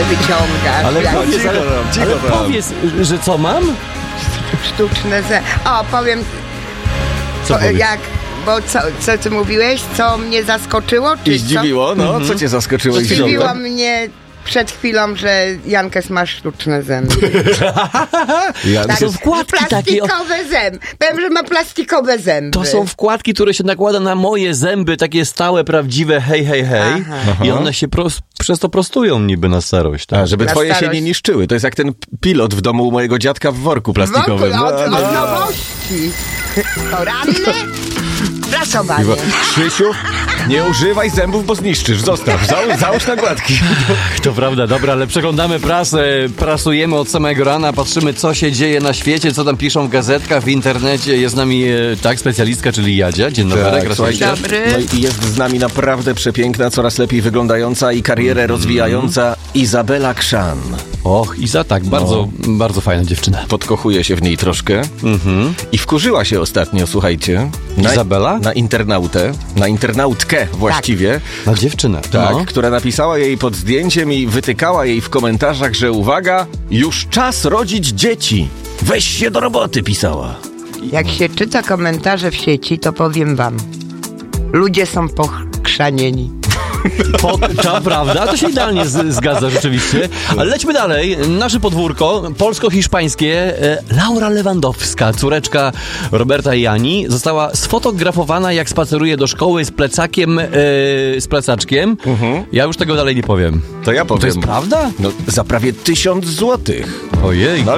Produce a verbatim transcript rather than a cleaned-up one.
wyciągasz. Ale jak powiedz, ale, ale powiedz, że co mam? sztuczne zęby. O, powiem, Co po, powiedz? jak, bo co, co ty mówiłeś, co mnie zaskoczyło? Czy I zdziwiło, no, Mhm. co cię zaskoczyło co? i Zdziwiło zdziwiło? mnie przed chwilą, że Jankes ma sztuczne zęby. Ja, Tak, są wkładki takie, o- plastikowe zęby. Powiem, że ma plastikowe zęby. To są wkładki, które się nakłada na moje zęby, takie stałe, prawdziwe, hej, hej, hej. Aha. I one się pros- przez to prostują niby na starość. Tak? A, żeby Na twoje się starość. nie niszczyły. To jest jak ten pilot w domu u mojego dziadka w worku plastikowym. Wokół, od, No, od no. nowości. Poranne prasowanie. Krzysiu, nie używaj zębów, bo zniszczysz. Zostaw, załóż, załóż nakładki. To prawda, dobra, ale przeglądamy prasę, prasujemy od samego rana, patrzymy, co się dzieje na świecie, co tam piszą w gazetkach, w internecie. Jest z nami, e, tak, specjalistka, czyli Jadzia. Dzień dobry, Tak, raz słuchajcie, jeszcze. Dobry. no i jest z nami naprawdę przepiękna, coraz lepiej wyglądająca i karierę rozwijająca Izabela Krzan. Och, Iza, tak, bardzo, bardzo fajna dziewczyna. Podkochuje się w niej troszkę i wkurzyła się ostatnio, słuchajcie. Na, Izabela? Na internautę, na internautkę właściwie. Na dziewczynę. Tak, No. która napisała jej pod zdjęciem i wytykała jej w komentarzach, że uwaga, już czas rodzić dzieci. Weź się do roboty, pisała. Jak się czyta komentarze w sieci, to powiem wam. Ludzie są pochrzanieni. Po, to prawda, to się idealnie z, zgadza rzeczywiście. Ale lećmy dalej. Nasze podwórko polsko-hiszpańskie. E, Laura Lewandowska, córeczka Roberta i Ani, została sfotografowana, jak spaceruje do szkoły z plecakiem, e, z plecaczkiem. Ja już tego dalej nie powiem. To ja powiem. To jest prawda? No, za prawie tysiąc złotych. Ojej. No,